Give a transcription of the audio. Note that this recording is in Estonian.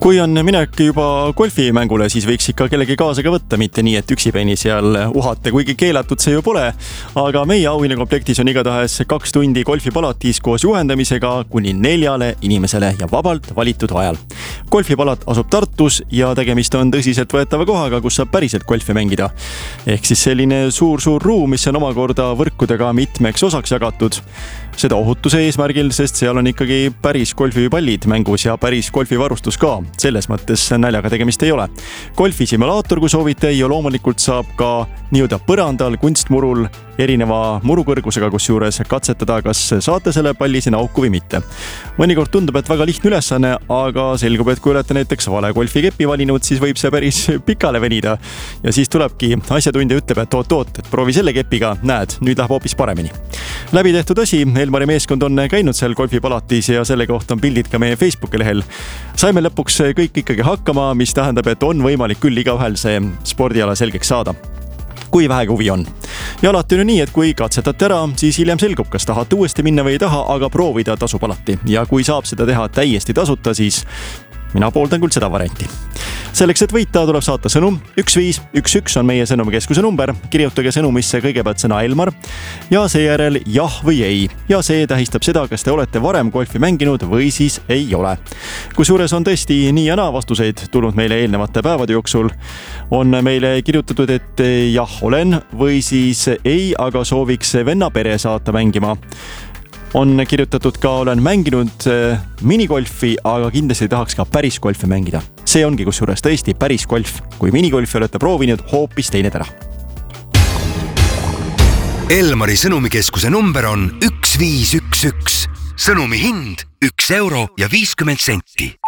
Kui on minek juba golfimängule, siis võiks ikka kellegi kaasa ka võtta, mitte nii, et üksipäini seal uhate, kuigi keelatud see ju pole. Aga meie auhinnakomplektis on igatahes 2 tundi golfipalatis koos juhendamisega kuni 4 inimesele ja vabalt valitud ajal. Golfipalat asub Tartus ja tegemist on tõsiselt võetava kohaga, kus saab päriselt golfi mängida. Ehk siis selline suur ruum, mis on omakorda võrkudega mitmeks osaks jagatud. Seda ohutuse eesmärgil, sest seal on ikkagi päris golfipallid mängus ja päris golfivarustus ka. Selles mõttes naljaga tegemist ei ole. Golfisimulaator, kui soovite, ja loomulikult saab ka nii-öelda põrandal kunstmurul erineva murukõrgusega, kus juures katsetada, kas saate selle palli sinna auku või mitte. Mõnikord tundub, et väga lihtne ülesanne, aga selgub, et kui olete näiteks vale golfikepi valinud, siis võib see päris pikale venida. Ja siis tulebki asjatundja ütleb, et oot, et proovi selle kepiga, näed, nüüd läheb hoopis paremini. Läbi tehtud asi, Elmari meeskond on käinud seal golfipalatis ja selle kohta on pildid ka meie Facebooki lehel. Saime lõpuks kõik ikkagi hakkama, mis tähendab, et on võimalik küll igaühel see spordiala selgeks saada, kui vähegi huvi on. Ja alati on nii, et kui katsetate ära, siis hiljem selgub, kas tahate uuesti minna või ei taha, aga proovida tasub alati. Ja kui saab seda teha täiesti tasuta, siis mina pooldan küll seda varianti. Selleks, et võita, tuleb saata sõnum 1511 on meie sõnumikeskuse number. Kirjutage sõnumisse kõigepealt sõna Elmar ja seejärel jah või ei. Ja see tähistab seda, kas te olete varem golfi mänginud või siis ei ole. Kusjuures on tõesti nii ja naa vastuseid tulnud meile eelnevate päevade jooksul. On meile kirjutatud, et jah, olen või siis ei, aga sooviks venna pere saata mängima. On kirjutatud ka, olen mänginud minigolfi, aga kindlasti tahaks ka päris golfi mängida. See ongi kusjuures tõesti päris golf. Kui minigolfi olete proovinud, hoopis teine tera. Elmari sõnumikeskuse number on 1511. Sõnumi hind 1 euro ja 50 senti.